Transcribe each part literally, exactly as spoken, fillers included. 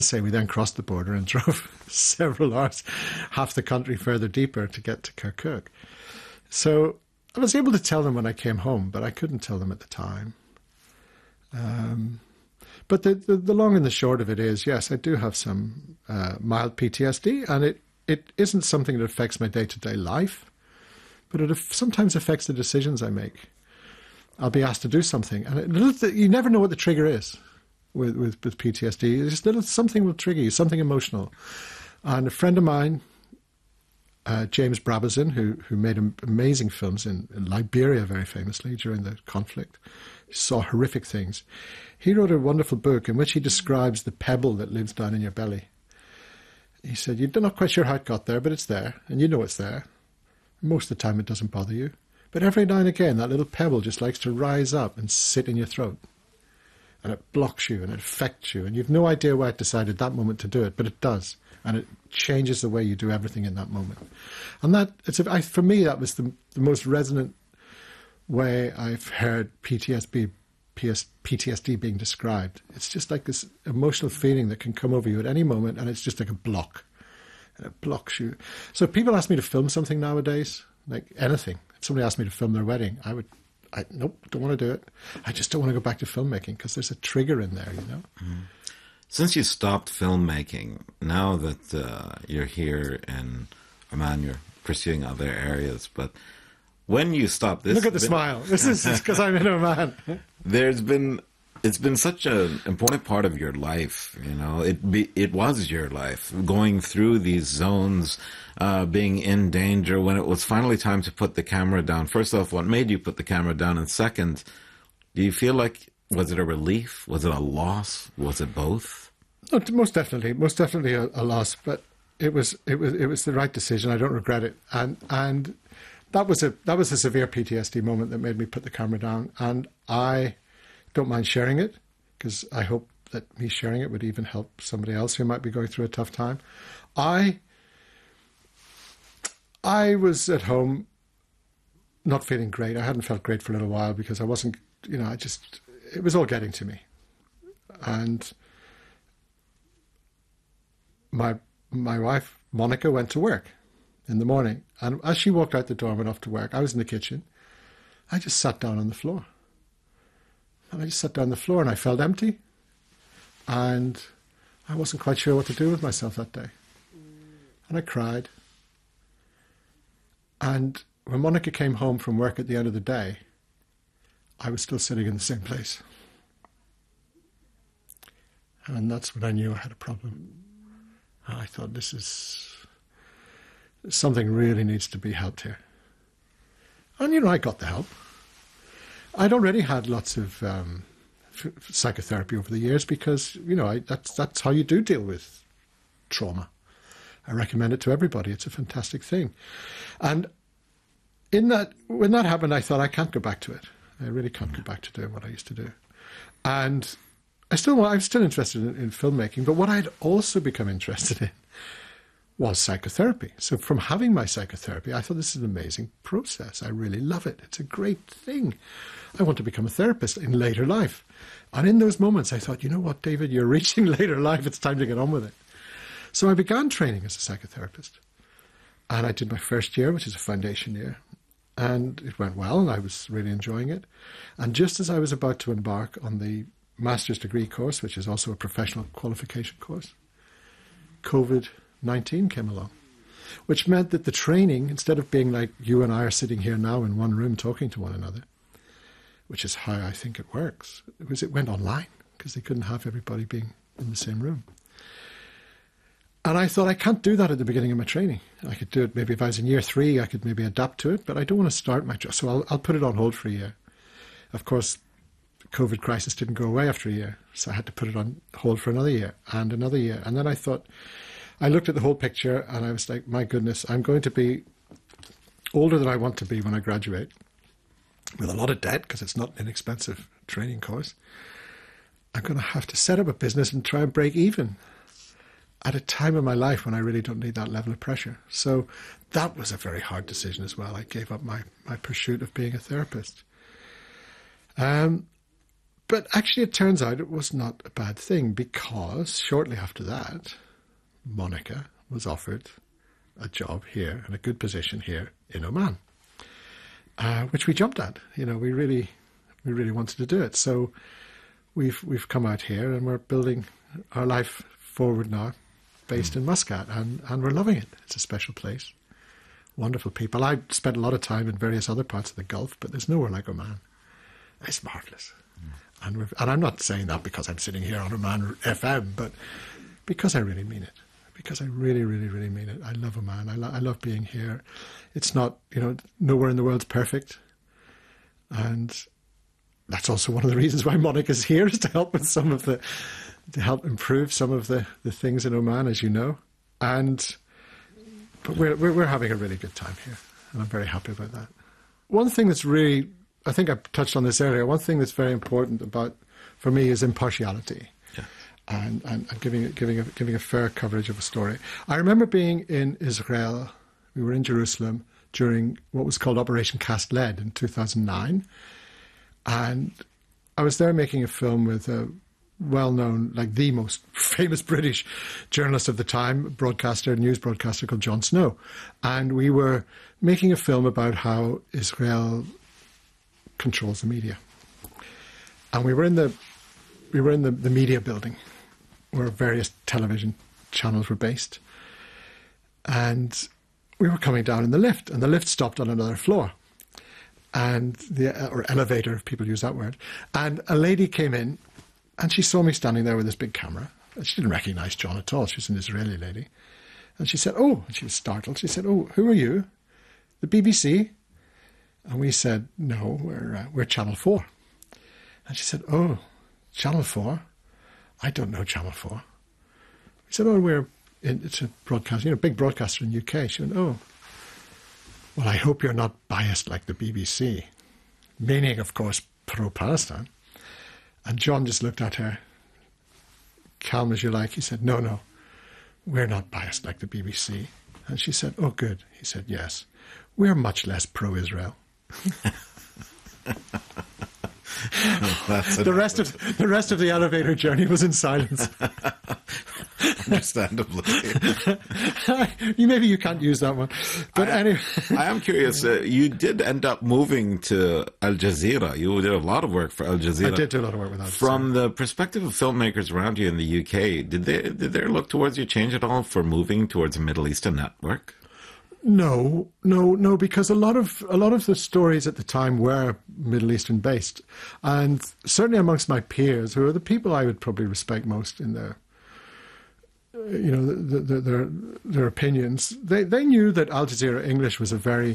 say we then crossed the border and drove several hours, half the country further deeper to get to Kirkuk. So I was able to tell them when I came home, but I couldn't tell them at the time. Um, but the, the, the long and the short of it is, yes, I do have some uh, mild P T S D, and it, it isn't something that affects my day-to-day life, but it sometimes affects the decisions I make. I'll be asked to do something, and it, you never know what the trigger is. With, with, with P T S D, just little something will trigger you, something emotional. And a friend of mine, uh, James Brabazon, who who made amazing films in, in Liberia, very famously during the conflict, saw horrific things. He wrote a wonderful book in which he describes the pebble that lives down in your belly. He said, you're not quite sure how it got there, but it's there, and you know it's there. Most of the time it doesn't bother you. But every now and again, that little pebble just likes to rise up and sit in your throat. And it blocks you and it affects you. And you've no idea why it decided that moment to do it, but it does. And it changes the way you do everything in that moment. And that, it's a, I, for me, that was the, the most resonant way I've heard P T S D, P T S D being described. It's just like this emotional feeling that can come over you at any moment, and it's just like a block. And it blocks you. So if people ask me to film something nowadays, like anything, if somebody asked me to film their wedding, I would I, nope, don't want to do it. I just don't want to go back to filmmaking because there's a trigger in there, you know? Mm. Since you stopped filmmaking, now that uh, you're here in Oman, you're pursuing other areas, but when you stopped this... Look at the been, smile. This is because I'm in Oman. There's been... It's been such an important part of your life, you know. It be, it was your life, going through these zones, uh, being in danger. When it was finally time to put the camera down, first off, what made you put the camera down? And second, do you feel like, was it a relief? Was it a loss? Was it both? No, most definitely, most definitely a, a loss. But it was, it was, it was the right decision. I don't regret it. And and that was a that was a severe P T S D moment that made me put the camera down. And I don't mind sharing it, because I hope that me sharing it would even help somebody else who might be going through a tough time. I I was at home not feeling great. I hadn't felt great for a little while because I wasn't, you know, I just, it was all getting to me. And my my wife, Monica, went to work in the morning. And as she walked out the door and went off to work, I was in the kitchen. I just sat down on the floor. And I just sat down on the floor and I felt empty. And I wasn't quite sure what to do with myself that day. And I cried. And when Monica came home from work at the end of the day, I was still sitting in the same place. And that's when I knew I had a problem. And I thought, this is... something really needs to be helped here. And, you know, I got the help. I'd already had lots of um, f- psychotherapy over the years because, you know, I, that's that's how you do deal with trauma. I recommend it to everybody. It's a fantastic thing. And in that, when that happened, I thought, I can't go back to it. I really can't go back to doing what I used to do. And I still, I'm still interested in, in filmmaking, but what I'd also become interested in was psychotherapy. So from having my psychotherapy, I thought, this is an amazing process. I really love it. It's a great thing. I want to become a therapist in later life. And in those moments, I thought, you know what, David, you're reaching later life. It's time to get on with it. So I began training as a psychotherapist. And I did my first year, which is a foundation year. And it went well, and I was really enjoying it. And just as I was about to embark on the master's degree course, which is also a professional qualification course, COVID nineteen came along, which meant that the training, instead of being like you and I are sitting here now in one room talking to one another, which is how I think it works, it was it went online because they couldn't have everybody being in the same room. And I thought, I can't do that at the beginning of my training. I could do it maybe if I was in year three, I could maybe adapt to it, but I don't want to start my job, so I'll, I'll put it on hold for a year. Of course, the COVID crisis didn't go away after a year, so I had to put it on hold for another year and another year. And then I thought, I looked at the whole picture and I was like, my goodness, I'm going to be older than I want to be when I graduate, with a lot of debt because it's not an inexpensive training course. I'm going to have to set up a business and try and break even at a time in my life when I really don't need that level of pressure. So that was a very hard decision as well. I gave up my, my pursuit of being a therapist. Um, but actually it turns out it was not a bad thing, because shortly after that, Monica was offered a job here and a good position here in Oman, uh, which we jumped at. You know, we really, we really wanted to do it. So we've we've come out here and we're building our life forward now, based mm. in Muscat, and, and we're loving it. It's a special place, wonderful people. I spent a lot of time in various other parts of the Gulf, but there's nowhere like Oman. It's marvellous. Mm. And we've, and I'm not saying that because I'm sitting here on Oman F M, but because I really mean it. Because I really, really, really mean it. I love Oman. I, lo- I love being here. It's not, you know, nowhere in the world's perfect. And that's also one of the reasons why Monica's here, is to help with some of the, to help improve some of the, the things in Oman, as you know. And, but we're, we're, we're having a really good time here. And I'm very happy about that. One thing that's really, I think I touched on this earlier, one thing that's very important about, for me, is impartiality. And, and, and giving giving a, giving a fair coverage of a story. I remember being in Israel. We were in Jerusalem during what was called Operation Cast Lead in two thousand nine, and I was there making a film with a well-known, like the most famous British journalist of the time, broadcaster, news broadcaster called Jon Snow, and we were making a film about how Israel controls the media, and we were in the we were in the, the media building, where various television channels were based. And we were coming down in the lift, and the lift stopped on another floor. And the, or elevator, if people use that word. And a lady came in, and she saw me standing there with this big camera. And she didn't recognize John at all. She was an Israeli lady. And she said, oh, and she was startled. She said, oh, who are you? The B B C? And we said, no, we're, uh, we're Channel four. And she said, oh, Channel four? I don't know Channel four. We said, oh, we're, in, it's a broadcaster, you know, big broadcaster in the U K. She went, oh, well, I hope you're not biased like the B B C. Meaning, of course, pro-Palestine. And John just looked at her, calm as you like. He said, no, no, we're not biased like the B B C. And she said, oh, good. He said, yes, we're much less pro-Israel. the rest of the rest of the elevator journey was in silence. Understandably. you maybe you can't use that one, but I, anyway. I am curious. Uh, you did end up moving to Al Jazeera. You did a lot of work for Al Jazeera. I did do a lot of work with Al Jazeera. From the perspective of filmmakers around you in the U K, did they did their look towards you change at all for moving towards a Middle Eastern network? No, no, no, because a lot of a lot of the stories at the time were Middle Eastern based, and certainly amongst my peers, who are the people I would probably respect most in their, you know, the, the, their their opinions, they they knew that Al Jazeera English was a very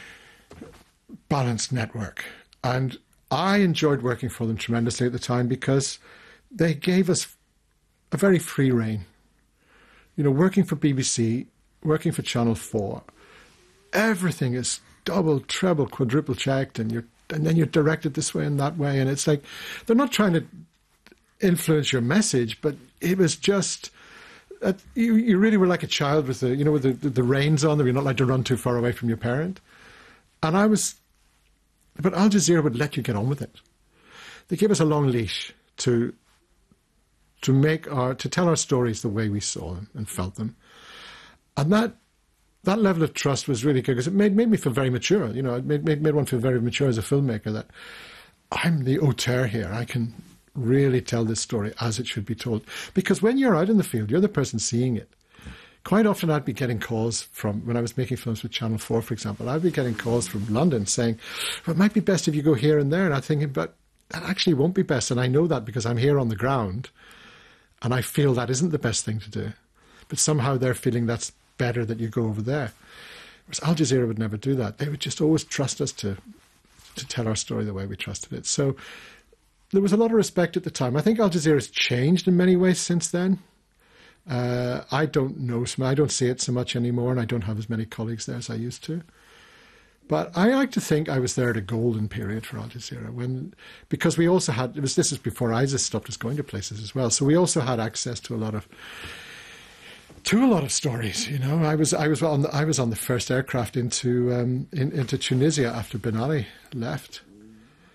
balanced network, and I enjoyed working for them tremendously at the time because they gave us a very free rein. You know, working for B B C. Working for Channel four, everything is double, treble, quadruple checked, and you're and then you're directed this way and that way, and it's like they're not trying to influence your message, but it was just uh, you. You really were like a child with the you know with the, the, the reins on. That you're not allowed to run too far away from your parent, and I was, but Al Jazeera would let you get on with it. They gave us a long leash to to make our to tell our stories the way we saw them and felt them. And that that level of trust was really good because it made made me feel very mature. You know, it made, made made one feel very mature as a filmmaker. That I'm the auteur here. I can really tell this story as it should be told. Because when you're out in the field, you're the person seeing it. Quite often, I'd be getting calls from when I was making films with Channel four, for example. I'd be getting calls from London saying, "Well, it might be best if you go here and there." And I'm thinking, but that actually won't be best, and I know that because I'm here on the ground, and I feel that isn't the best thing to do. But somehow they're feeling that's better that you go over there. Whereas Al Jazeera would never do that. They would just always trust us to to tell our story the way we trusted it. So there was a lot of respect at the time. I think Al Jazeera has changed in many ways since then. Uh, I don't know, I don't see it so much anymore, and I don't have as many colleagues there as I used to. But I like to think I was there at a golden period for Al Jazeera, when because we also had, it was this is before ISIS stopped us going to places as well, so we also had access to a lot of to a lot of stories. You know, I was I was on the, I was on the first aircraft into um, in, into Tunisia after Ben Ali left,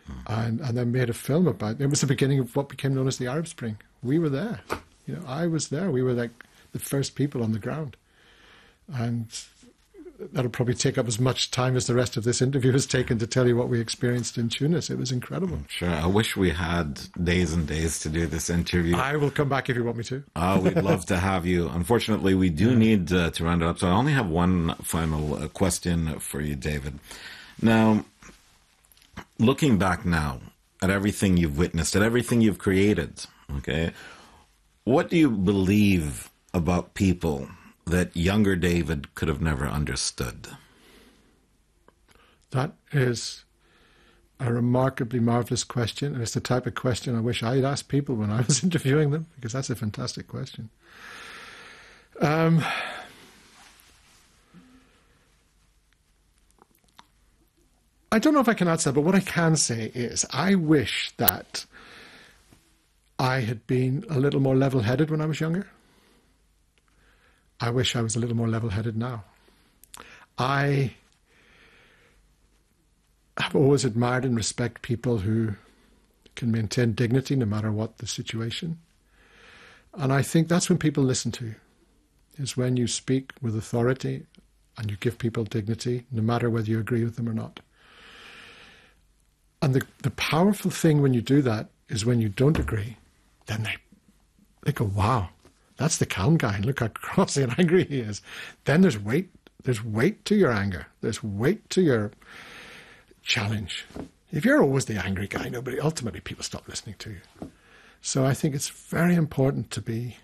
and, and then made a film about it. It was the beginning of what became known as the Arab Spring. We were there. You know, I was there. We were like the first people on the ground. And that'll probably take up as much time as the rest of this interview has taken to tell you what we experienced in Tunis. It was incredible. Sure. I wish we had days and days to do this interview. I will come back if you want me to. Oh, we'd love to have you. Unfortunately, we do need uh, to round it up. So I only have one final uh, question for you, David. Now, looking back now at everything you've witnessed, at everything you've created, okay, what do you believe about people that younger David could have never understood? That is a remarkably marvelous question, and it's the type of question I wish I'd asked people when I was interviewing them, because that's a fantastic question. Um, I don't know if I can answer that, but what I can say is I wish that I had been a little more level-headed when I was younger. I wish I was a little more level-headed now. I have always admired and respect people who can maintain dignity no matter what the situation. And I think that's when people listen to you, is when you speak with authority and you give people dignity, no matter whether you agree with them or not. And the, the powerful thing when you do that is when you don't agree, then they, they go, wow, that's the calm guy. Look how crossy and angry he is. Then there's weight. There's weight to your anger. There's weight to your challenge. If you're always the angry guy, nobody, ultimately people stop listening to you. So I think it's very important to be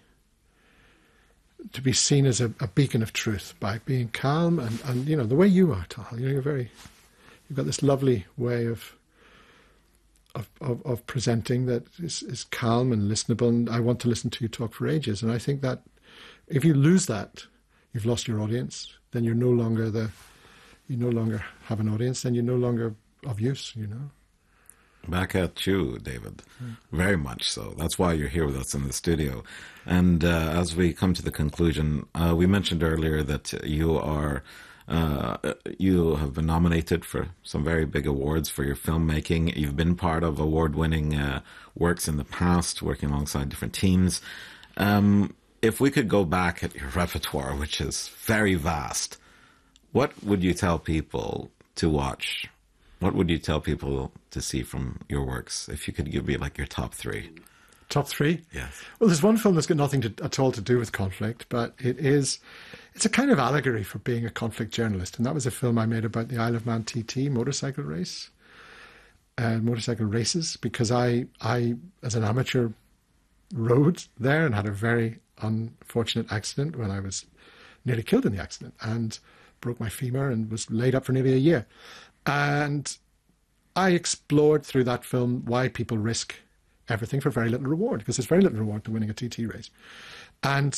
to be seen as a, a beacon of truth by being calm and, and you know, the way you are, Tal. You know, you're very, you've got this lovely way of Of, of, of presenting that is, is calm and listenable, and I want to listen to you talk for ages. And I think that if you lose that, you've lost your audience. Then you're no longer the, you no longer have an audience. Then you're no longer of use. You know. Back at you, David. Mm. Very much so. That's why you're here with us in the studio. And uh, as we come to the conclusion, uh, we mentioned earlier that you are. Uh, you have been nominated for some very big awards for your filmmaking. You've been part of award-winning uh, works in the past, working alongside different teams. Um, if we could go back at your repertoire, which is very vast, what would you tell people to watch? What would you tell people to see from your works? If you could give me like your top three. Top three? Yes. Well, there's one film that's got nothing to, at all to do with conflict, but it is, it's a kind of allegory for being a conflict journalist. And that was a film I made about the Isle of Man T T motorcycle race, uh, motorcycle races, because I, I, as an amateur, rode there and had a very unfortunate accident when I was nearly killed in the accident and broke my femur and was laid up for nearly a year. And I explored through that film why people risk everything for very little reward, because there's very little reward to winning a T T race. And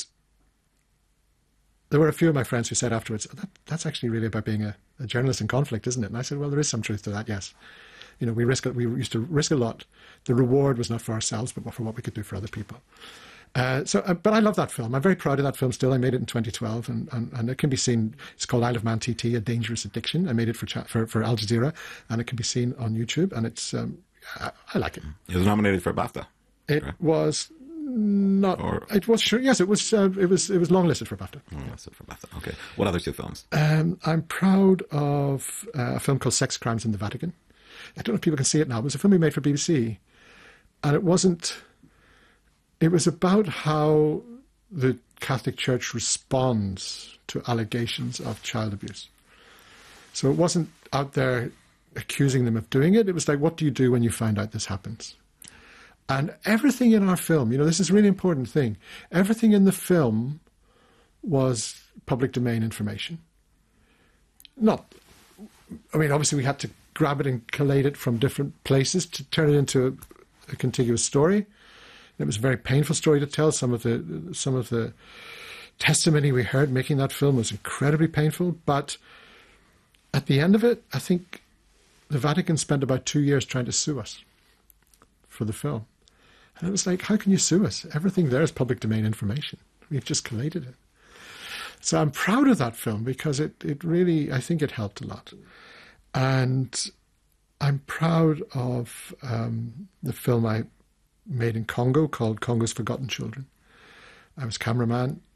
there were a few of my friends who said afterwards, oh, that, that's actually really about being a, a journalist in conflict, isn't it? And I said, well, there is some truth to that, yes. You know, we risk we used to risk a lot. The reward was not for ourselves, but for what we could do for other people. Uh, so, uh, but I love that film. I'm very proud of that film still. I made it in twenty twelve, and, and, and it can be seen. It's called Isle of Man T T, A Dangerous Addiction. I made it for for, for Al Jazeera, and it can be seen on YouTube, and it's um, I, I like it. It was nominated for BAFTA. It right? was not. Or, it was sure. Yes, it was. Uh, it was. It was longlisted for BAFTA. Longlisted for BAFTA. Okay. What other two films? Um, I'm proud of uh, a film called Sex Crimes in the Vatican. I don't know if people can see it now. It was a film we made for B B C, and it wasn't. It was about how the Catholic Church responds to allegations of child abuse. So it wasn't out there accusing them of doing it. It was like, what do you do when you find out this happens? And everything in our film, you know, this is a really important thing. Everything in the film was public domain information. Not, I mean, obviously we had to grab it and collate it from different places to turn it into a, a contiguous story. It was a very painful story to tell. Some of the some of the testimony we heard making that film was incredibly painful. But at the end of it, I think the Vatican spent about two years trying to sue us for the film. And it was like, how can you sue us? Everything there is public domain information. We've just collated it. So I'm proud of that film because it, it really, I think it helped a lot. And I'm proud of um, the film I made in Congo called Congo's Forgotten Children. I was cameraman,